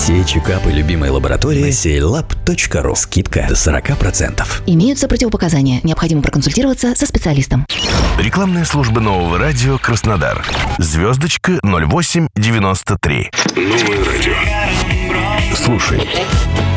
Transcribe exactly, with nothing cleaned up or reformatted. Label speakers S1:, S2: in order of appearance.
S1: Все чекапы любимой лаборатории на сейлаб точка ру. Скидка до сорок процентов.
S2: Имеются противопоказания. Необходимо проконсультироваться со специалистом.
S3: Рекламная служба Нового радио Краснодар. Звездочка ноль восемь девяносто три.
S4: Новое радио. Слушай.